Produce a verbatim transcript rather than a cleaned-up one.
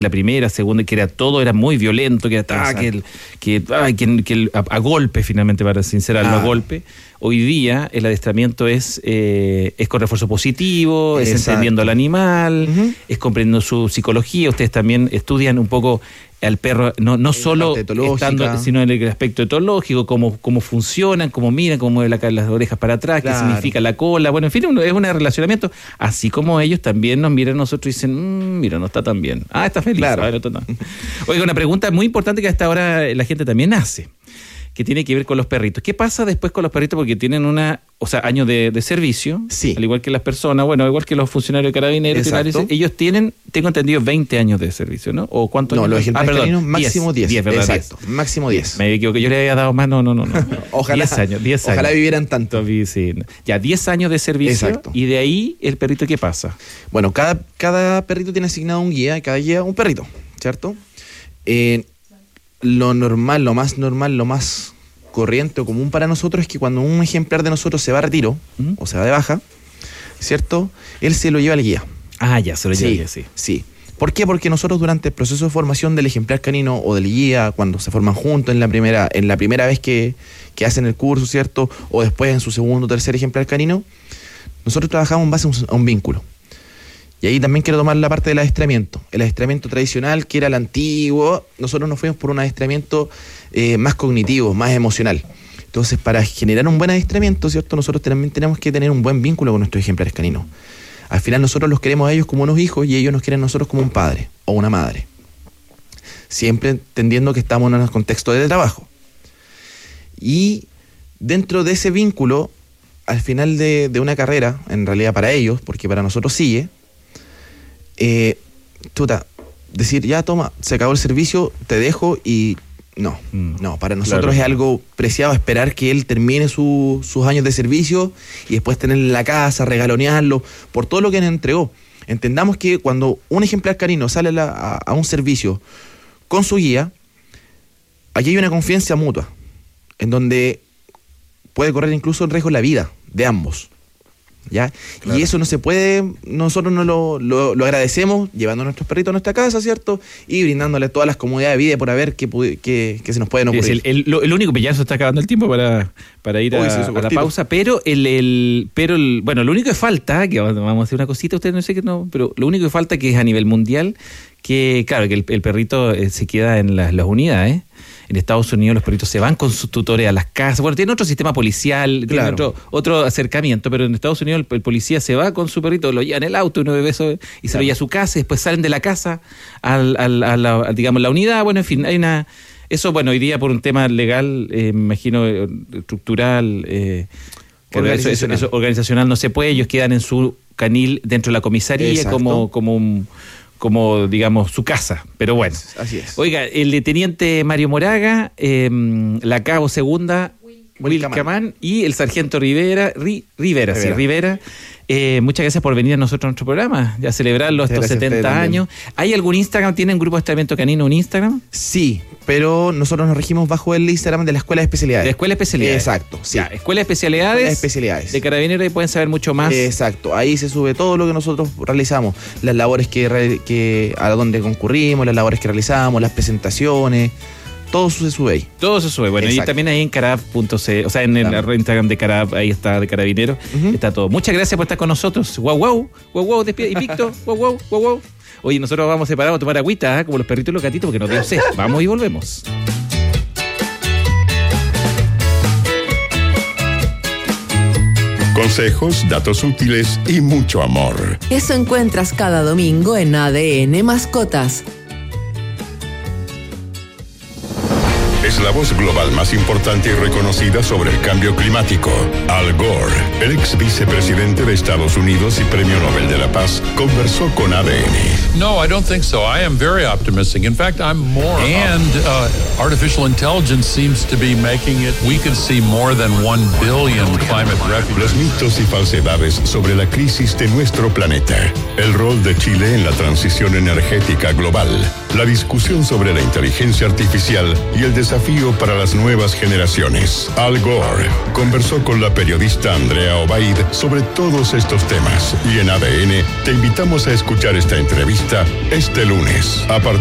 la primera, segunda, que era todo, era muy violento, que era ah, que, el, que, ay, que, que el, a, a golpe finalmente, para sincerarlo, ah. a golpe. Hoy día el adiestramiento es eh, es con refuerzo positivo, es Exacto. entendiendo al animal, uh-huh. es comprendiendo su psicología. Ustedes también estudian un poco al perro, no, no solo estando, sino en el aspecto etológico, cómo, cómo funcionan, cómo miran, cómo mueven la, las orejas para atrás, claro. qué significa la cola. Bueno, en fin, es un relacionamiento. Así como ellos también nos miran a nosotros y dicen, mmm, mira, no está tan bien. Ah, está feliz. Claro. Ah, no está tan... Oiga, una pregunta muy importante que hasta ahora la gente también hace, que tiene que ver con los perritos. ¿Qué pasa después con los perritos? Porque tienen una, o sea, años de, de servicio, sí. al igual que las personas, bueno, igual que los funcionarios de carabineros, ellos tienen, tengo entendido, veinte años de servicio, ¿no? ¿O cuántos no, años? los ejemplares ah, caninos, máximo diez. diez, ¿verdad? Exacto, diez. Máximo diez. Me equivoqué, yo le había dado más, no, no, no. no. Ojalá. diez años, diez años. Ojalá vivieran tanto. Sí. Ya, diez años de servicio. Exacto. Y de ahí, ¿el perrito qué pasa? Bueno, cada, cada perrito tiene asignado un guía y cada guía un perrito, ¿cierto? Eh, lo normal, lo más normal, lo más corriente o común para nosotros es que cuando un ejemplar de nosotros se va a retiro, ¿Mm? o se va de baja, ¿cierto? Él se lo lleva al guía. Ah, ya, se lo lleva sí, al guía, sí. Sí. ¿Por qué? Porque nosotros durante el proceso de formación del ejemplar canino o del guía, cuando se forman juntos en la primera, en la primera vez que, que hacen el curso, ¿cierto? O después en su segundo o tercer ejemplar canino, nosotros trabajamos en base a un, a un vínculo. Y ahí también quiero tomar la parte del adiestramiento. El adiestramiento tradicional, que era el antiguo, nosotros nos fuimos por un adiestramiento eh, más cognitivo, más emocional. Entonces, para generar un buen adiestramiento, ¿cierto? Nosotros también tenemos que tener un buen vínculo con nuestros ejemplares caninos. Al final nosotros los queremos a ellos como unos hijos y ellos nos quieren a nosotros como un padre o una madre. Siempre entendiendo que estamos en un contexto de trabajo. Y dentro de ese vínculo, al final de, de una carrera, en realidad para ellos, porque para nosotros sigue, Eh, tuta, decir, ya toma, se acabó el servicio, te dejo y no, mm, no, para nosotros claro. es algo preciado esperar que él termine su, sus años de servicio y después tenerlo en la casa, regalonearlo por todo lo que nos entregó. Entendamos que cuando un ejemplar canino sale a, la, a, a un servicio con su guía, aquí hay una confianza mutua, en donde puede correr incluso el riesgo de la vida de ambos. ¿Ya? Claro. Y eso no se puede, nosotros no lo, lo, lo agradecemos llevando a nuestros perritos a nuestra casa, ¿cierto? Y brindándole todas las comodidades de vida por haber que, que, que se nos pueden ocurrir. Es el, el, el único que ya se está acabando el tiempo para, para ir Uy, a, a la pausa, pero el, el pero el, bueno, lo único que falta, que vamos a hacer una cosita, ustedes no sé qué no, pero lo único que falta que es a nivel mundial, que claro, que el, el perrito se queda en las, las unidades, ¿eh? En Estados Unidos los perritos se van con sus tutores a las casas. Bueno, tienen otro sistema policial, claro. tienen otro, otro acercamiento, pero en Estados Unidos el, el policía se va con su perrito, lo lleva en el auto uno bebe eso, y claro. se lo lleva a su casa y después salen de la casa al, al, a la, a, digamos, la unidad. Bueno, en fin, hay una... Eso, bueno, hoy día por un tema legal, eh, me imagino, estructural, eh, organizacional. Eso, eso, organizacional no se puede. Ellos quedan en su canil dentro de la comisaría como, como un... como, digamos, su casa, pero bueno. Así es. Oiga, el teniente Mario Moraga, eh, la cabo segunda, Will Camán, y el sargento Rivera, Ri, Rivera, Rivera, sí, Rivera. Eh, muchas gracias por venir a nosotros a nuestro programa, ya celebrarlo estos setenta años. ¿Hay algún Instagram? ¿Tienen Grupo de Adiestramiento Canino un Instagram? Sí, pero nosotros nos regimos bajo el Instagram de la Escuela de Especialidades. De la Escuela de Especialidades. Exacto, sí. Ya, Escuela de Especialidades. Escuela de Especialidades. De Carabineros, ahí pueden saber mucho más. Exacto, ahí se sube todo lo que nosotros realizamos, las labores que, que a donde concurrimos, las labores que realizamos, las presentaciones. Todo se sube ahí. Todo se sube. Bueno, Exacto. y también ahí en carab punto c, o sea, en el claro. Instagram de Carab, ahí está, de Carabineros, uh-huh. está todo. Muchas gracias por estar con nosotros. Guau, guau, guau, guau, despide. Y Víctor, guau, guau, guau, guau. Oye, nosotros vamos separados a tomar agüita, ¿eh? Como los perritos y los gatitos, porque nos dio sed. Vamos y volvemos. Consejos, datos útiles y mucho amor. Eso encuentras cada domingo en A D N Mascotas. Es la voz global más importante y reconocida sobre el cambio climático. Al Gore, el ex vicepresidente de Estados Unidos y Premio Nobel de la Paz, conversó con A D N. No, I don't think so. I am very optimistic. In fact, I'm more. And uh, artificial intelligence seems to be making it. We could see more than one billion climate refugees. Los mitos y falsedades sobre la crisis de nuestro planeta. El rol de Chile en la transición energética global. la discusión sobre la inteligencia artificial y el desafío para las nuevas generaciones. Al Gore conversó con la periodista Andrea Obaid sobre todos estos temas y en A D N te invitamos a escuchar esta entrevista este lunes a partir